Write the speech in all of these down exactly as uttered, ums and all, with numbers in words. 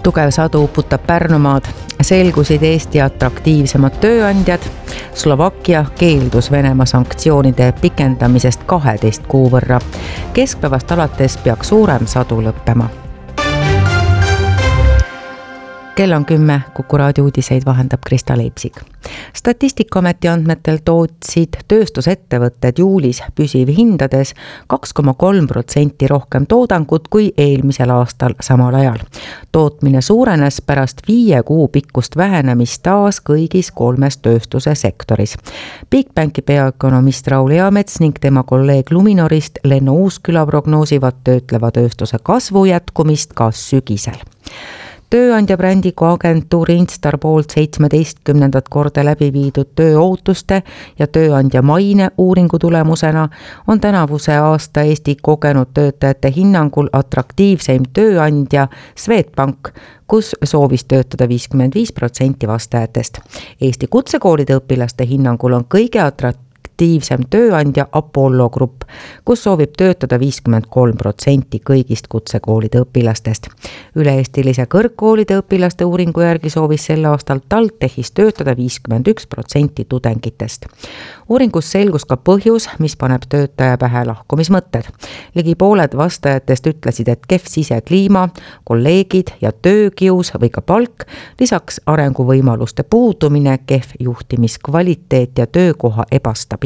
Tugev sadu uputab Pärnumaad, selgusid Eesti atraktiivsemad tööandjad, Slovakkia keeldus Venemaa sanktsioonide pikendamisest kaheteist kuu võrra. Keskpäevast alates peaks suurem sadu lõppema. Kell on kümme, Kuku raadio uudiseid vahendab Krista Leipsik. Statistikaameti andmetel tootsid tööstusettevõtted juulis püsivhindades kaks koma kolm protsenti rohkem toodangut kui eelmisel aastal samal ajal. Tootmine suurenes pärast viie kuu pikkust vähenemist taas kõigis kolmes tööstuse sektoris. Bigbanki peaökonomist Raul Eamets ning tema kolleeg Luminorist Lenno Uusküla prognoosivad töötleva tööstuse kasvu jätkumist ka sügisel. Tööandja brändiga agentuur Instar poolt seitsmeteistkümnendat korda läbi viidud tööootuste ja tööandja maine uuringu tulemusena on tänavuse aasta Eesti kogenud töötajate hinnangul atraktiivseim tööandja Swedbank, kus soovis töötada viiskümmend viis protsenti vastajatest. Eesti kutsekoolide õpilaste hinnangul on kõige atraktiivsem aktiivsem tööandja Apollo Grupp, kus soovib töötada viiskümmend kolm protsenti kõigist kutsekoolide õpilastest. Üle-eestilise kõrgkoolide õpilaste uuringu järgi soovis sel aastal TalTechis töötada viiskümmend üks protsenti tudengitest. Uuringus selgus ka põhjus, mis paneb töötaja pähe lahkumismõtted. Ligi pooled vastajatest ütlesid, et kehv sisekliima, kolleegid ja töökius või ka palk, lisaks arenguvõimaluste puudumine, kehv juhtimiskvaliteet ja töökoha ebastabiilsus.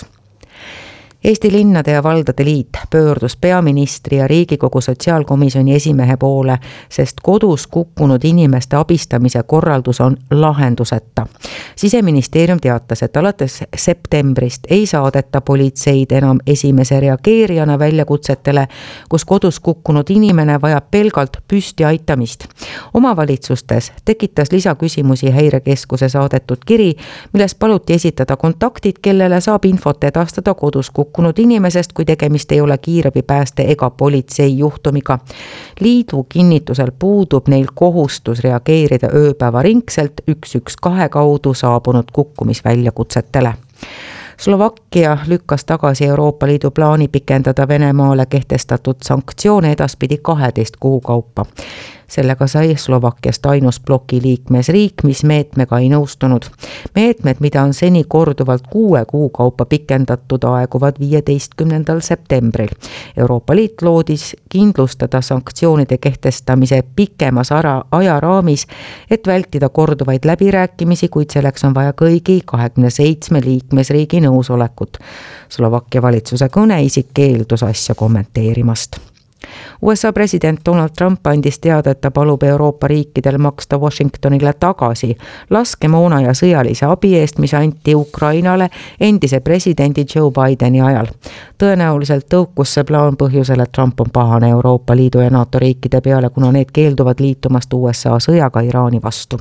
Eesti Linnade ja Valdade Liit pöördus peaministri ja Riigikogu sotsiaalkomisjoni esimehe poole, sest kodus kukkunud inimeste abistamise korraldus on lahenduseta. Siseministeerium teatas, et alates septembrist ei saadeta politseid enam esimese reageerijana väljakutsetele, kus kodus kukkunud inimene vajab pelgalt püsti aitamist. Omavalitsustes tekitas lisaküsimusi Häirekeskuse saadetud kiri, milles paluti esitada kontaktid, kellele saab infot edastada kodus kukkunud inimesest, kui tegemist ei ole kiirabipääste ega politsei juhtumiga. Liidu kinnitusel puudub neil kohustus reageerida ööpäeva ringselt üks üks kaks kaudu saabunud kukkumisväljakutsetele. Slovakkia lükkas tagasi Euroopa Liidu plaani pikendada Venemaale kehtestatud sanktsioone edaspidi kaheteist kuu kaupa. Sellega sai Slovakkiast ainus bloki liikmesriik, mis meetmega ei nõustunud. Meetmed, mida on seni korduvalt kuue kuu kaupa pikendatud, aeguvad viieteistkümnendal septembril. Euroopa Liit loodis kindlustada sanktsioonide kehtestamise pikemas ajaraamis, et vältida korduvaid läbirääkimisi, kuid selleks on vaja kõigi kahekümne seitsme liikmesriigi nõusolekut. Slovakkia valitsuse kõneisik keeldus asja kommenteerimast. U S A president Donald Trump andis teada, et ta palub Euroopa riikidel maksta Washingtonile tagasi laskemoona ja sõjalise abi eest, mis anti Ukrainale endise presidendi Joe Bideni ajal. Tõenäoliselt tõukus see plaan põhjusel, et Trump on pahane Euroopa Liidu ja NATO riikide peale, kuna need keelduvad liitumast U S A sõjaga Iraani vastu.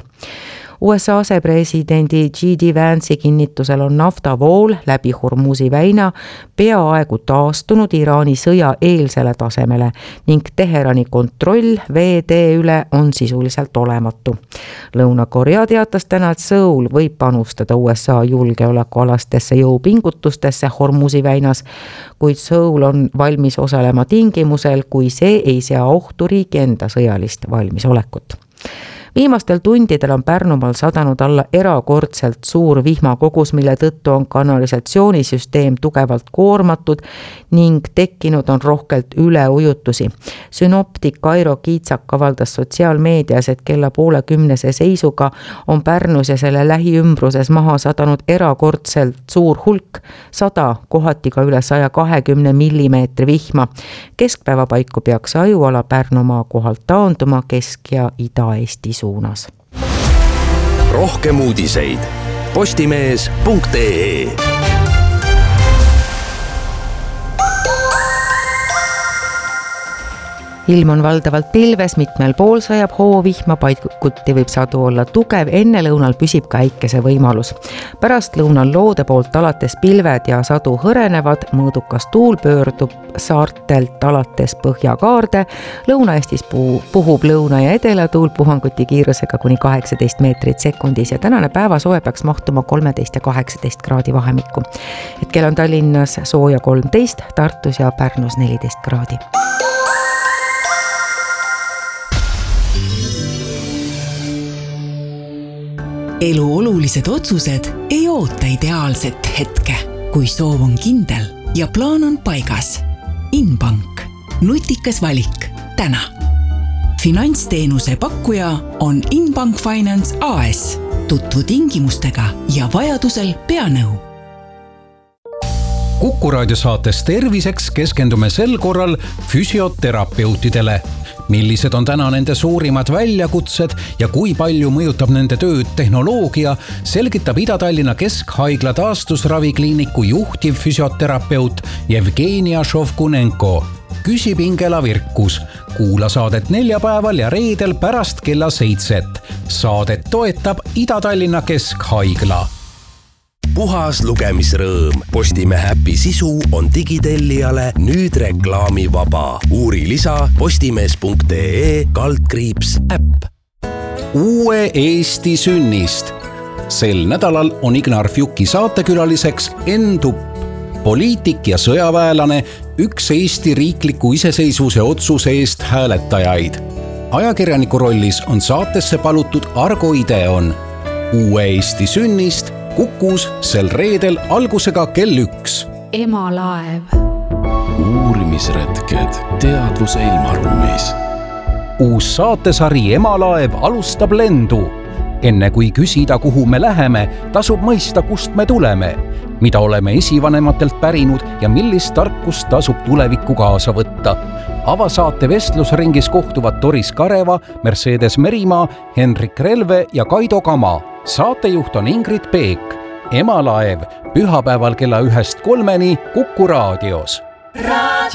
U S A asepresidendi J D Vance'i kinnitusel on naftavool läbi Hormuzi väina peaaegu taastunud Iraani sõja eelsele tasemele ning Teherani kontroll veetee üle on sisuliselt olematu. Lõuna-Korea teatas täna, et Seoul võib panustada U S A julgeolekualastesse jõupingutustesse Hormuzi väinas, kuid Seoul on valmis osalema tingimusel, kui see ei sea ohtu riigi enda sõjalist valmisolekut. Viimastel tundidel on Pärnumaal sadanud alla erakordselt suur vihmakogus, mille tõttu on kanalisatsioonisüsteem tugevalt koormatud ning tekkinud on rohkelt üleujutusi. Synoptik Kairo Kiitsak avaldas sotsiaalmeedias, et kella poole kümnese seisuga on Pärnus ja selle lähiümbruses maha sadanud erakordselt suur hulk, sada, kohati ka üle saja kahekümne millimeetri vihma. Keskpäeva paiku peaks ajuala Pärnumaa kohalt taanduma Kesk- ja Ida-Eesti suunas. Rohkem uudiseid postimees punkt ee. Ilm on valdavalt pilves, mitmel pool sajab hoovihma, paiguti võib sadu olla tugev, enne lõunal püsib ka äikese võimalus. Pärast lõunal loode poolt alates pilved ja sadu hõrenevad, mõõdukas tuul pöördub saartelt alates Põhjakaarde, Lõuna-Eestis puhub lõuna- ja edelatuul puhanguti kiirusega kuni kaheksateist meetrit sekundis ja tänane päevasoe peaks mahtuma kolmteist ja kaheksateist kraadi vahemikku. Hetkel on Tallinnas sooja kolmteist, Tartus ja Pärnus neliteist kraadi. elu olulised otsused ei oota ideaalset hetke, kui soov on kindel ja plaan on paigas. Inbank. Nutikas valik. Täna. Finantsteenuse pakkuja on Inbank Finance A S. Tutvu tingimustega ja vajadusel pea nõu. Kuku raadio saates Terviseks keskendume sel korral füsioterapeutidele. Millised on täna nende suurimad väljakutsed ja kui palju mõjutab nende tööd tehnoloogia, selgitab Ida-Tallinna Keskhaigla taastusravikliiniku juhtiv füsioterapeut Jevgenia Šovkunenko. Küsib Ingela Virkus. Kuula saadet neljapäeval ja reedel pärast kella seitset. Saadet toetab Ida-Tallinna Keskhaigla. Puhas lugemisrõõm. Postimehe äpi sisu on digitellijale nüüd reklaamivaba. Uuri lisa postimees.ee kaldkriips äpp. Uue Eesti sünnist. Sel nädalal on Ignar Fjuki saatekülaliseks Enn Tupp, poliitik ja sõjaväelane, üks Eesti riikliku iseseisvuse otsuse eest hääletajaid. Ajakirjaniku rollis on saatesse palutud Argo Ideon. Uue Eesti sünnist Kukus sel reedel algusega kell üks. Emalaev. Uurimisretked teadvuse ilmaruumis. Uus saatesari Emalaev alustab lendu. Enne kui küsida, kuhu me läheme, tasub mõista, kust me tuleme, mida oleme esivanematelt pärinud ja millist tarkust tasub tulevikku kaasa võtta. Avasaate vestlusringis kohtuvad Doris Kareva, Mercedes Merimaa, Henrik Relve ja Kaido Kama. Saatejuht on Ingrid Peek. Emalaev pühapäeval kella ühest kolmeni Kuku raadios.